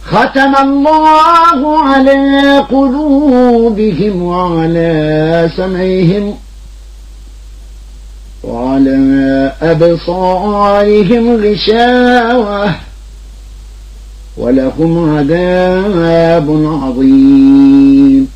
ختم الله على قلوبهم وعلى سمعهم وعلى أبصارهم غشاوة ولهم عذاب عظيم